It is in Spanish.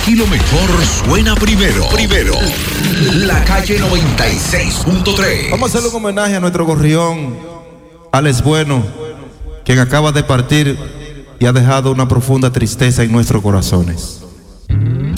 Aquí lo mejor suena primero. La calle 96.3. Vamos a hacerle un homenaje a nuestro gorrión, Alex Bueno, quien acaba de partir y ha dejado una profunda tristeza en nuestros corazones.